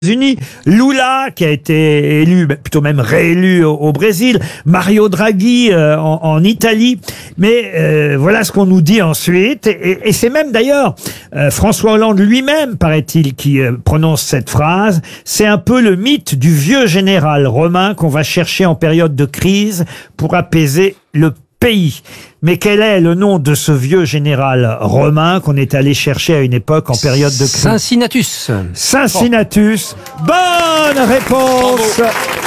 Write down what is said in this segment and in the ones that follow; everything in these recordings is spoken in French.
Unis, Lula qui a été élu, plutôt même réélu au Brésil, Mario Draghi en Italie, mais voilà ce qu'on nous dit ensuite, et c'est même d'ailleurs François Hollande lui-même, paraît-il, qui prononce cette phrase. C'est un peu le mythe du vieux général romain qu'on va chercher en période de crise pour apaiser le pays. Mais quel est le nom de ce vieux général romain qu'on est allé chercher à une époque en période de crise? Cincinnatus. Cincinnatus. Bonne réponse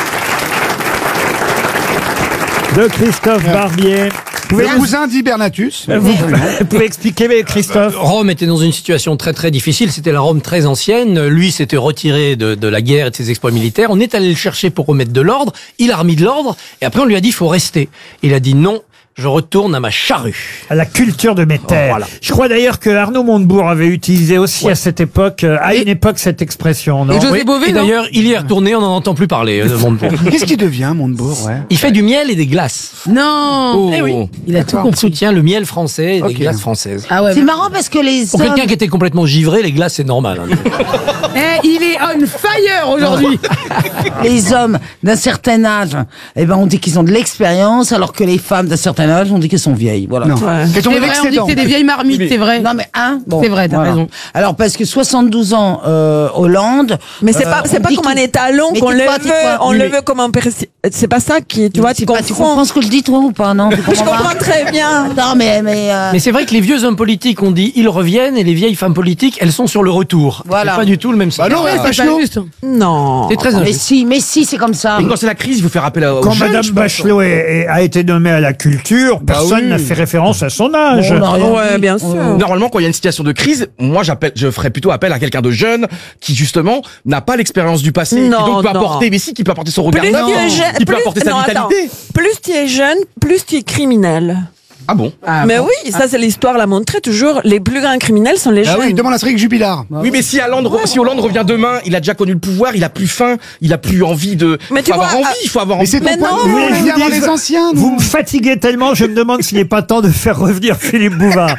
de Christophe Barbier. Le cousin d'Hibernatus. Vous pouvez expliquer, Christophe? Rome était dans une situation très très difficile, c'était la Rome très ancienne, lui s'était retiré de la guerre et de ses exploits militaires, on est allé le chercher pour remettre de l'ordre, il a remis de l'ordre, et après on lui a dit il faut rester. Il a dit non, je retourne à ma charrue. À la culture de mes terres. Voilà. Je crois d'ailleurs que Arnaud Montebourg avait utilisé aussi à cette époque, une époque, cette expression, non? Oui, et d'ailleurs, il y est retourné, on n'en entend plus parler de Montebourg. Qu'est-ce qu'il devient, Montebourg? Il fait du miel et des glaces. Non. Eh oui. Il a tout Il compris. soutient le miel français et des glaces françaises. Ah ouais. C'est marrant parce que les Pour hommes... quelqu'un qui était complètement givré, les glaces c'est normal. Hein. Il est on fire aujourd'hui. Les hommes d'un certain âge, eh ben, on dit qu'ils ont de l'expérience, alors que les femmes d'un certain âge, on dit qu'elles sont vieilles. Voilà. Non. C'est vrai, on dit que c'est des vieilles marmites, c'est vrai. Non, mais bon, C'est vrai, t'as raison. Alors, parce que 72 ans, Hollande. Mais c'est pas on comme dit un étalon Mais qu'on le tais-toi, tais-toi. on le veut comme un c'est pas ça qui, tu vois, tu Tu confonds. comprends ce que je dis, toi, ou pas, non? Tu Je comprends pas comprends très bien. Non, mais Mais c'est vrai que les vieux hommes politiques, on dit ils reviennent, et les vieilles femmes politiques, elles sont sur le retour. Voilà. C'est pas du tout le même Bah non, système. ouais, C'est pas juste. Non. C'est très mais injuste. si, c'est comme ça. Et quand c'est la crise, il faut faire appel aux Quand jeunes, Madame je pense. Bachelot a été nommée à la culture, personne n'a fait référence à son âge. On a rien Ouais, dit. bien sûr. Normalement, quand il y a une situation de crise, moi, je ferais plutôt appel à quelqu'un de jeune qui, justement, n'a pas l'expérience du passé. Non, et donc peut non. apporter, mais si, qui peut apporter son regard Plus neuf, tu es jeune, qui peut apporter sa vitalité. Plus tu es jeune, plus tu es criminel. Ah bon? Mais oui, ça c'est l'histoire l'a montré toujours. Les plus grands criminels sont les Ah jeunes. oui, demande à Cédric Jubilard. Oui, mais si Hollande revient demain, il a déjà connu le pouvoir, il a plus faim, il a plus envie de. Mais tu faut avoir vois, envie, il faut avoir Mais envie. c'est ton Mais point non, de vue. mais je Viens vous voir dis, les anciens, Vous nous. me fatiguez tellement, je me demande s'il n'est pas temps de faire revenir Philippe Bouvard.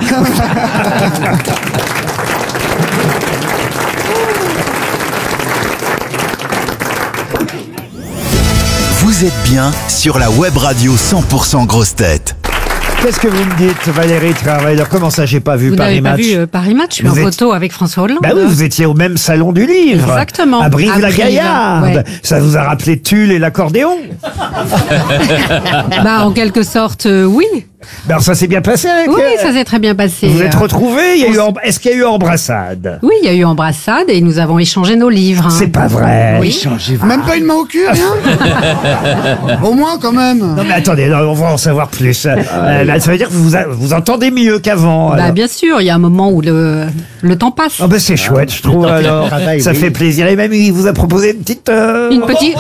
Vous êtes bien sur la web radio 100% grosse tête. Qu'est-ce que vous me dites, Valérie Travail? Comment ça, j'ai pas vu Vous Paris n'avez pas Match? vu Paris Match, je suis en Vous êtes- photo avec François Hollande. Bah oui, vous étiez au même salon du livre. Exactement. À À Brive-la-Gaillarde. Brive, ouais. Ça vous a rappelé Tulle et l'accordéon? Bah, en quelque sorte, oui. Ben, ça s'est bien passé avec Oui, ça s'est très bien passé. Vous êtes retrouvés? Est-ce qu'il y a eu embrassade? Oui, il y a eu embrassade et nous avons échangé nos livres. C'est pas vrai. Oui. Même pas une main au cul, rien. Au moins, quand même. Non mais attendez, on va en savoir plus. Ça veut dire que vous entendez mieux qu'avant. Bah, alors. bien sûr, il y a un moment où le temps passe. Ah ben c'est chouette, je trouve. Alors, ça fait plaisir. Et même il vous a proposé une petite. Une petite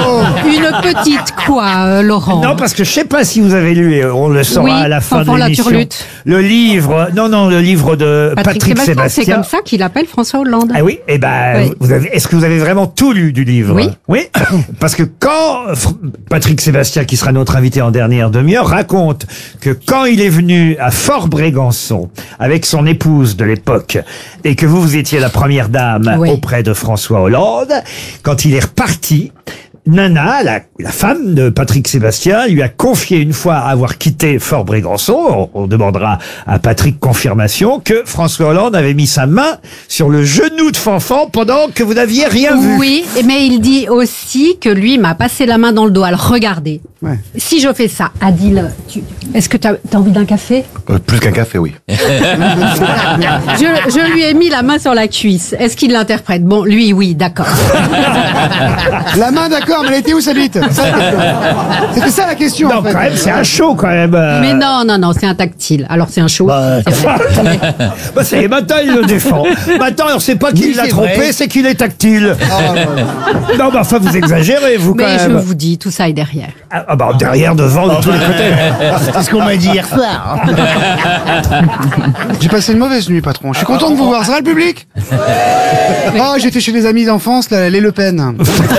quoi, Laurent? Non, parce que je sais pas si vous avez lu, et on le saura Oui, à la fin de Fanfan la l'émission. Turlute. Le livre, le livre de Patrick Sébastien. C'est comme ça qu'il appelle François Hollande. Ah oui, eh ben, Oui. est-ce que vous avez vraiment tout lu du livre? Oui. Oui, parce que quand Patrick Sébastien, qui sera notre invité en dernière demi-heure, raconte que quand il est venu à Fort-Brégançon avec son épouse de l'époque et que vous étiez la première dame Oui. auprès de François Hollande, quand il est reparti, Nana, la femme de Patrick Sébastien, lui a confié une fois avoir quitté Fort-Brégançon, on demandera à Patrick confirmation, que François Hollande avait mis sa main sur le genou de Fanfan pendant que vous n'aviez rien vu. Oui, mais il dit aussi que lui m'a passé la main dans le dos. Alors regardez, Ouais. si je fais ça, Adil, est-ce que tu as envie d'un café? Plus qu'un café, oui. Je lui ai mis la main sur la cuisse. Est-ce qu'il l'interprète? Bon, lui, oui, d'accord. La main, d'accord, mais elle était où sa bite? C'était ça la question, Non, en fait. quand même, c'est un show, quand même. Mais non, c'est un tactile. Alors c'est un show. c'est vrai. Bah, ça y est, maintenant, il le défend. Maintenant, on sait pas qu'il l'a trompé, c'est qu'il est tactile. Non, mais enfin, vous exagérez, vous, quand Mais je même. vous dis, tout ça est derrière. Ah, bah, derrière, devant, de tous les côtés. C'est ce qu'on m'a dit hier soir. J'ai passé une mauvaise nuit, patron. Je suis content de vous voir. Ça va, le public? Oh, j'étais chez des amis d'enfance, là, les Le Pen.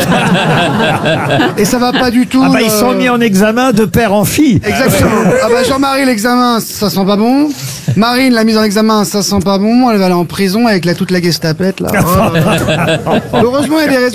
Et ça va pas du tout. Ah, bah, ils sont mis en examen de père en fille. Exactement. Ah bah Jean-Marie, l'examen, ça sent pas bon. Marine, la mise en examen, ça sent pas bon. Elle va aller en prison avec toute la gestapette, là. Heureusement, il y a des raisons.